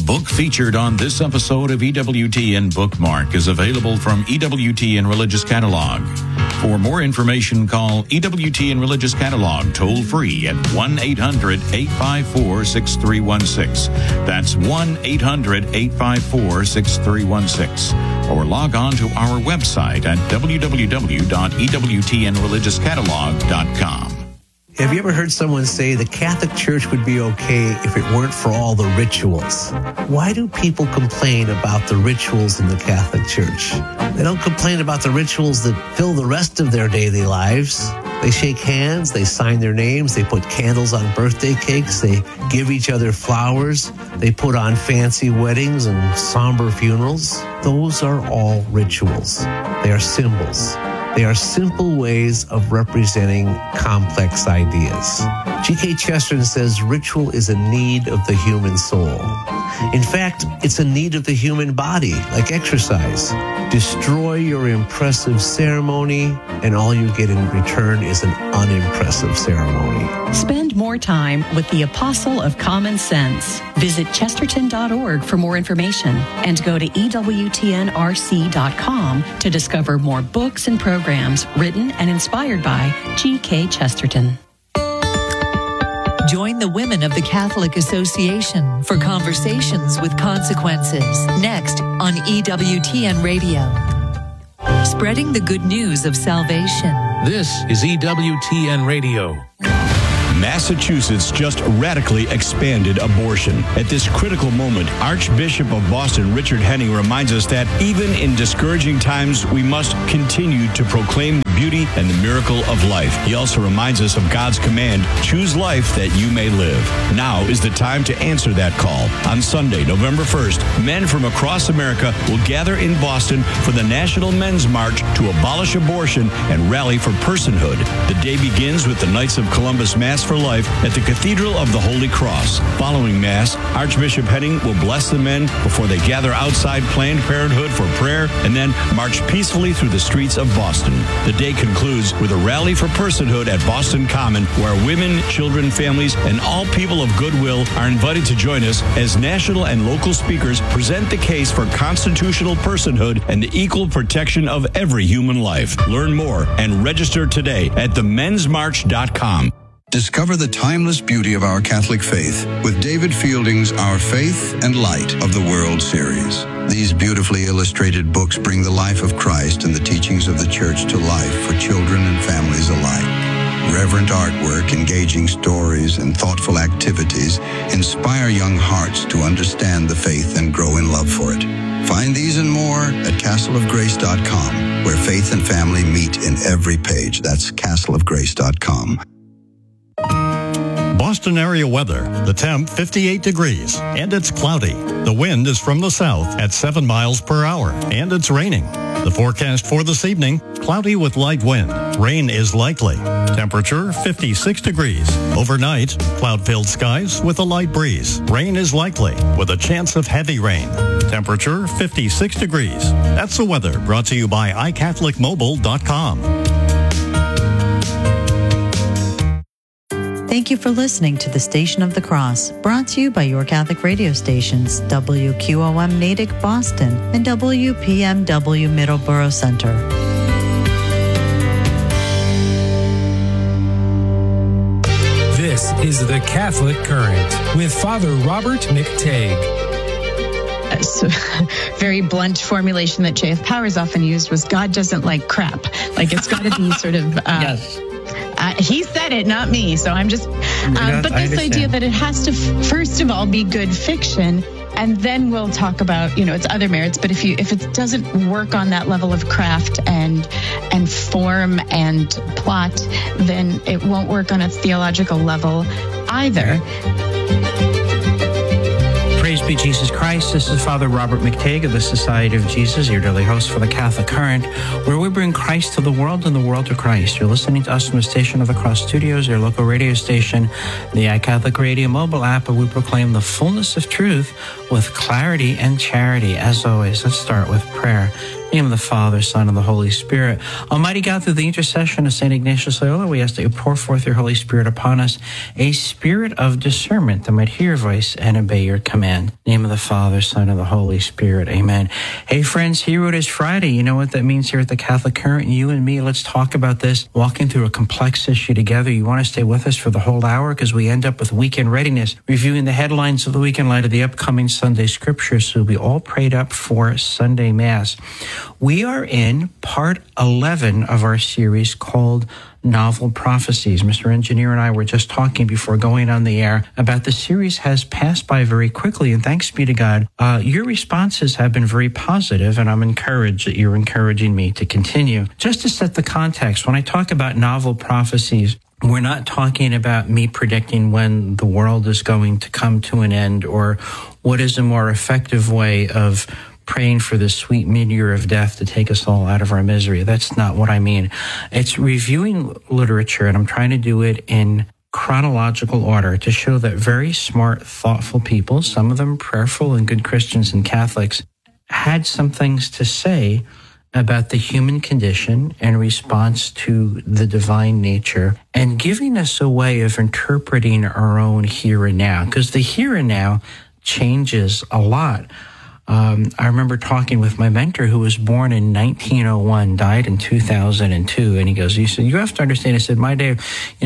book featured on this episode of EWTN Bookmark is available from EWTN Religious Catalog. For more information, call EWTN Religious Catalog toll-free at 1-800-854-6316. That's 1-800-854-6316. Or log on to our website at www.ewtnreligiouscatalog.com. Have you ever heard someone say the Catholic Church would be okay if it weren't for all the rituals? Why do people complain about the rituals in the Catholic Church? They don't complain about the rituals that fill the rest of their daily lives. They shake hands, they sign their names, they put candles on birthday cakes, they give each other flowers, they put on fancy weddings and somber funerals. Those are all rituals. They are symbols. They are simple ways of representing complex ideas. G.K. Chesterton says ritual is a need of the human soul. In fact, it's a need of the human body, like exercise. Destroy your impressive ceremony, and all you get in return is an unimpressive ceremony. Spend more time with the Apostle of Common Sense. Visit chesterton.org for more information and go to EWTNRC.com to discover more books and programs written and inspired by G.K. Chesterton. Join the Women of the Catholic Association for Conversations with Consequences, next on EWTN Radio. Spreading the good news of salvation. This is EWTN Radio. Massachusetts just radically expanded abortion. At this critical moment, Archbishop of Boston Richard Henning reminds us that even in discouraging times, we must continue to proclaim the beauty and the miracle of life. He also reminds us of God's command, choose life that you may live. Now is the time to answer that call. On Sunday, November 1st, men from across America will gather in Boston for the National Men's March to abolish abortion and rally for personhood. The day begins with the Knights of Columbus Mass for Life at the Cathedral of the Holy Cross. Following Mass, Archbishop Henning will bless the men before they gather outside Planned Parenthood for prayer and then march peacefully through the streets of Boston. The day concludes with a rally for personhood at Boston Common, where women, children, families, and all people of goodwill are invited to join us as national and local speakers present the case for constitutional personhood and the equal protection of every human life. Learn more and register today at themensmarch.com. Discover the timeless beauty of our Catholic faith with David Fielding's Our Faith and Light of the World series. These beautifully illustrated books bring the life of Christ and the teachings of the Church to life for children and families alike. Reverent artwork, engaging stories, and thoughtful activities inspire young hearts to understand the faith and grow in love for it. Find these and more at castleofgrace.com, where faith and family meet in every page. That's castleofgrace.com. Boston area weather. The temp 58 degrees and it's cloudy. The wind is from the south at 7 miles per hour and it's raining. The forecast for this evening, cloudy with light wind. Rain is likely. Temperature 56 degrees. Overnight, cloud-filled skies with a light breeze. Rain is likely with a chance of heavy rain. Temperature 56 degrees. That's the weather brought to you by iCatholicMobile.com. Thank you for listening to the Station of the Cross, brought to you by your Catholic radio stations, WQOM Natick, Boston, and WPMW Middleborough Center. This is the Catholic Current with Father Robert McTague. So, very blunt formulation that J.F. Powers often used was God doesn't like crap. Like it's got to be sort of... yes. He said it, not me. So I'm just, but this idea that it has to, first of all, be good fiction, and then we'll talk about, its other merits. But if it doesn't work on that level of craft and form and plot, then it won't work on a theological level either. Praise be Jesus Christ. This is Father Robert McTague of the Society of Jesus, your daily host for the Catholic Current, where we bring Christ to the world and the world to Christ. You're listening to us from the Station of the Cross Studios, your local radio station, the iCatholic Radio mobile app, where we proclaim the fullness of truth with clarity and charity. As always, let's start with prayer. In the name of the Father, Son, and the Holy Spirit. Almighty God, through the intercession of St. Ignatius Loyola, we ask that you pour forth your Holy Spirit upon us, a spirit of discernment that might hear your voice and obey your command. In the name of the Father, Son, and the Holy Spirit. Amen. Hey, friends, here it is Friday. You know what that means here at the Catholic Current? You and me, let's talk about this, walking through a complex issue together. You want to stay with us for the whole hour because we end up with weekend readiness, reviewing the headlines of the week in light of the upcoming Sunday scriptures. So we'll be all prayed up for Sunday Mass. We are in part 11 of our series called Novel Prophecies. Mr. Engineer and I were just talking before going on the air about the series has passed by very quickly, and thanks be to God, your responses have been very positive, and I'm encouraged that you're encouraging me to continue. Just to set the context, when I talk about novel prophecies, we're not talking about me predicting when the world is going to come to an end or what is a more effective way of praying for the sweet meteor of death to take us all out of our misery. That's not what I mean. It's reviewing literature, and I'm trying to do it in chronological order to show that very smart, thoughtful people, some of them prayerful and good Christians and Catholics, had some things to say about the human condition in response to the divine nature and giving us a way of interpreting our own here and now, because the here and now changes a lot. I remember talking with my mentor who was born in 1901, died in 2002, and he goes, "You said you have to understand." I said, "My day,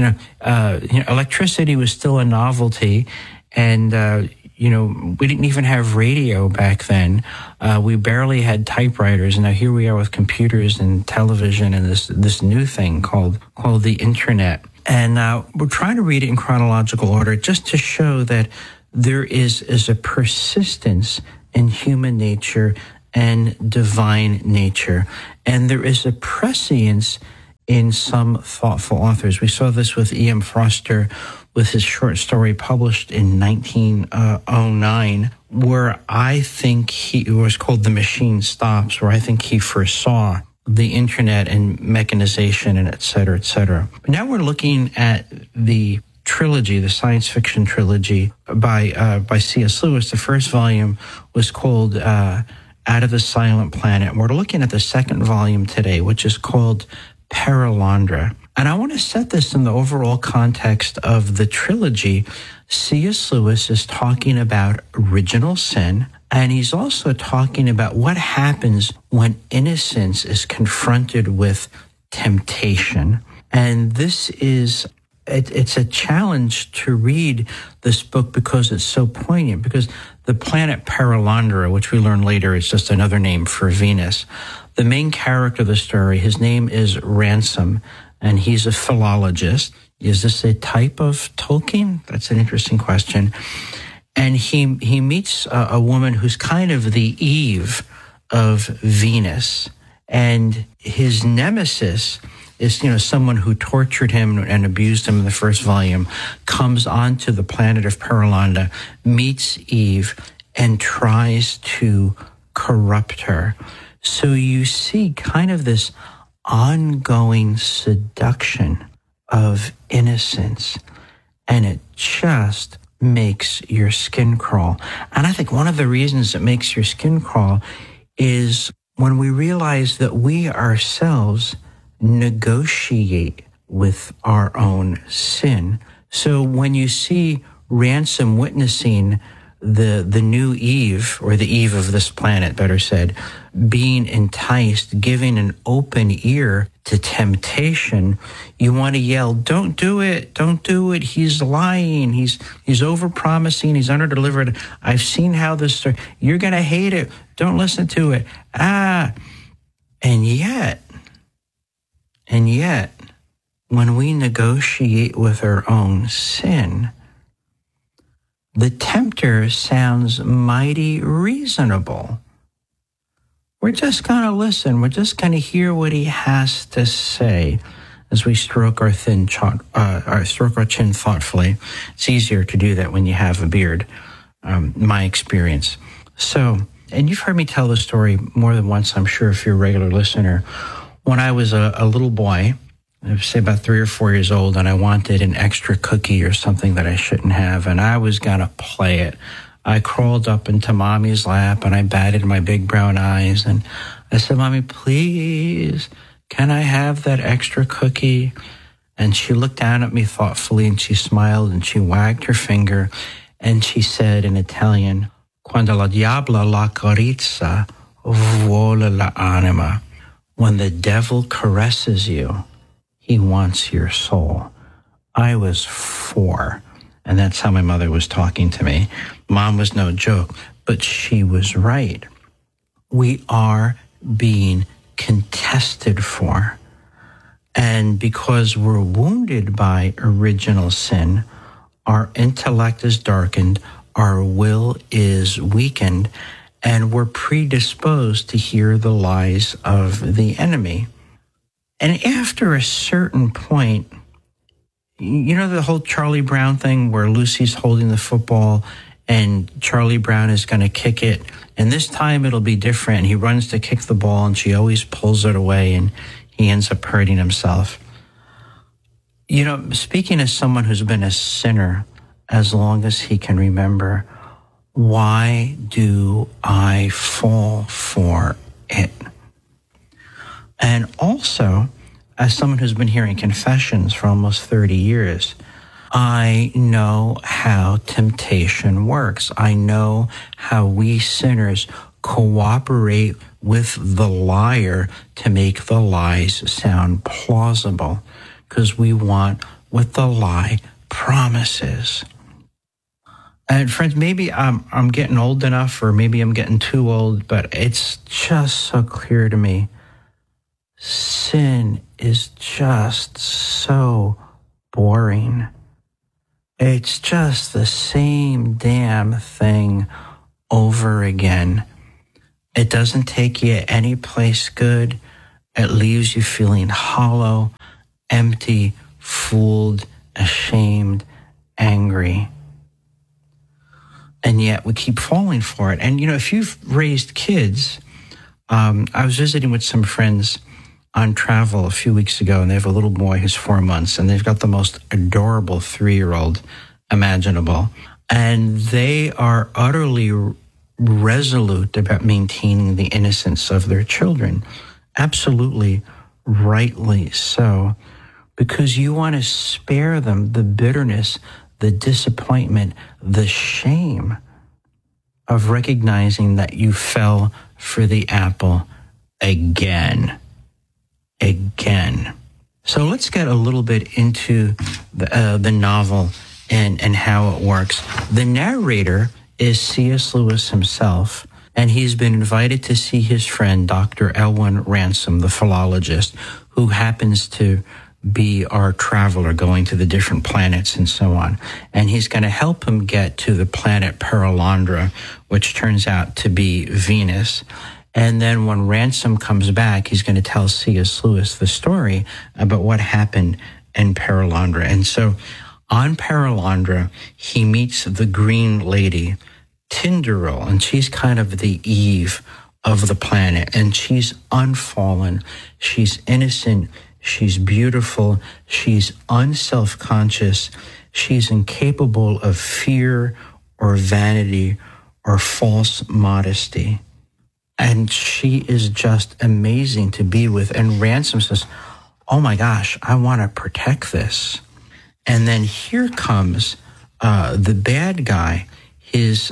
electricity was still a novelty, and we didn't even have radio back then. We barely had typewriters. And now here we are with computers and television and this new thing called the internet." And we're trying to read it in chronological order just to show that there is a persistence in human nature and divine nature. And there is a prescience in some thoughtful authors. We saw this with E.M. Forster with his short story published in 1909, where I think it was called The Machine Stops, where I think he foresaw the internet and mechanization and et cetera, et cetera. But now we're looking at the trilogy, the science fiction trilogy by C.S. Lewis. The first volume was called Out of the Silent Planet. We're looking at the second volume today, which is called Perelandra. And I want to set this in the overall context of the trilogy. C.S. Lewis is talking about original sin, and he's also talking about what happens when innocence is confronted with temptation. And this is it's a challenge to read this book because it's so poignant, because the planet Perelandra, which we learn later is just another name for Venus, the main character of the story, his name is Ransom, and he's a philologist. Is this a type of Tolkien? That's an interesting question. And he meets a woman who's kind of the Eve of Venus, and his nemesis is, someone who tortured him and abused him in the first volume, comes onto the planet of Perelandra, meets Eve, and tries to corrupt her. So you see kind of this ongoing seduction of innocence, and it just makes your skin crawl. And I think one of the reasons it makes your skin crawl is when we realize that we ourselves negotiate with our own sin. So when you see Ransom witnessing the new Eve, or the Eve of this planet, better said, being enticed, giving an open ear to temptation, you want to yell, "Don't do it, don't do it, he's lying, he's over-promising, he's under-delivered, I've seen how this starts, you're going to hate it, don't listen to it, And yet, when we negotiate with our own sin, the tempter sounds mighty reasonable. We're just going to listen. We're just going to hear what he has to say as we stroke our chin thoughtfully. It's easier to do that when you have a beard, my experience. So, and you've heard me tell the story more than once, I'm sure, if you're a regular listener. When I was a little boy, I would say about 3 or 4 years old, and I wanted an extra cookie or something that I shouldn't have, and I was going to play it. I crawled up into mommy's lap, and I batted my big brown eyes, and I said, Mommy, please, can I have that extra cookie? And she looked down at me thoughtfully and she smiled and she wagged her finger and she said in Italian, Quando la diabla la carezza, vuole la anima. When the devil caresses you, he wants your soul. I was 4, and that's how my mother was talking to me. Mom was no joke, but she was right. We are being contested for. And because we're wounded by original sin, our intellect is darkened, our will is weakened, and we're predisposed to hear the lies of the enemy. And after a certain point, you know the whole Charlie Brown thing where Lucy's holding the football and Charlie Brown is going to kick it, and this time it'll be different. He runs to kick the ball and she always pulls it away and he ends up hurting himself. You know, speaking as someone who's been a sinner as long as he can remember, why do I fall for it? And also, as someone who's been hearing confessions for almost 30 years, I know how temptation works. I know how we sinners cooperate with the liar to make the lies sound plausible, because we want what the lie promises. And friends, maybe I'm getting old enough, or maybe I'm getting too old, but it's just so clear to me. Sin is just so boring. It's just the same damn thing over again. It doesn't take you any place good. It leaves you feeling hollow, empty, fooled, ashamed, angry. And yet we keep falling for it. And, you know, if you've raised kids, I was visiting with some friends on travel a few weeks ago, and they have a little boy who's 4 months, and they've got the most adorable 3-year-old imaginable. And they are utterly resolute about maintaining the innocence of their children. Absolutely rightly so, because you want to spare them the bitterness, the disappointment, the shame of recognizing that you fell for the apple again. So let's get a little bit into the novel and how it works. The narrator is C.S. Lewis himself, and he's been invited to see his friend, Dr. Elwyn Ransom, the philologist, who happens to be our traveler going to the different planets and so on. And he's going to help him get to the planet Perelandra, which turns out to be Venus. And then when Ransom comes back, he's going to tell C.S. Lewis the story about what happened in Perelandra. And so on Perelandra, he meets the Green Lady, Tindoril, and she's kind of the Eve of the planet. And she's unfallen. She's innocent. She's beautiful. She's unself-conscious. She's incapable of fear or vanity or false modesty. And she is just amazing to be with. And Ransom says, oh my gosh, I want to protect this. And then here comes the bad guy, his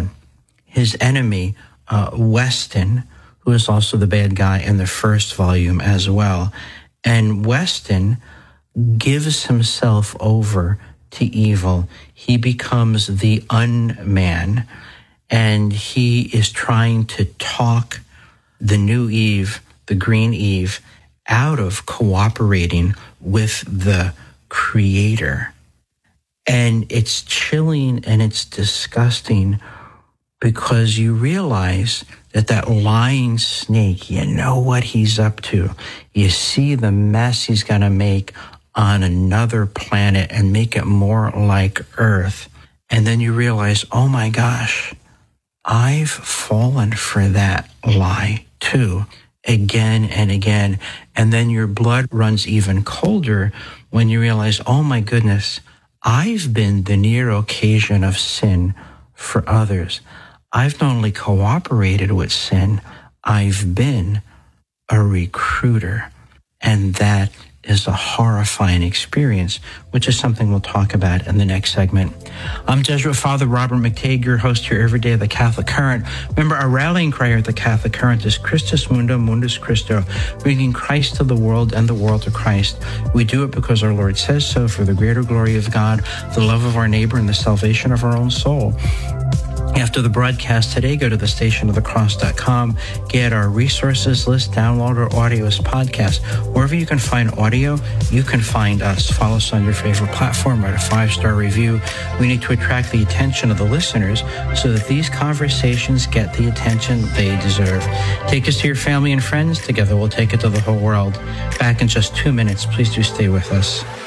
enemy, Weston, who is also the bad guy in the first volume as well. And Weston gives himself over to evil. He becomes the unman, and he is trying to talk the new Eve, the Green Eve, out of cooperating with the Creator. And it's chilling and it's disgusting, because you realize that lying snake, you know what he's up to. You see the mess he's going to make on another planet and make it more like Earth. And then you realize, oh my gosh, I've fallen for that lie too, again and again. And then your blood runs even colder when you realize, oh my goodness, I've been the near occasion of sin for others. I've not only cooperated with sin, I've been a recruiter. And that is a horrifying experience, which is something we'll talk about in the next segment. I'm Jesuit Father Robert McTague, your host here every day of the Catholic Current. Remember, our rallying cry at the Catholic Current is Christus Mundo, Mundus Christo, bringing Christ to the world and the world to Christ. We do it because our Lord says so, for the greater glory of God, the love of our neighbor, and the salvation of our own soul. After the broadcast today, go to thestationofthecross.com, get our resources list, download our audio as podcast. Wherever you can find audio, you can find us. Follow us on your favorite platform, write a 5-star review. We need to attract the attention of the listeners so that these conversations get the attention they deserve. Take us to your family and friends. Together we'll take it to the whole world. Back in just 2 minutes. Please do stay with us.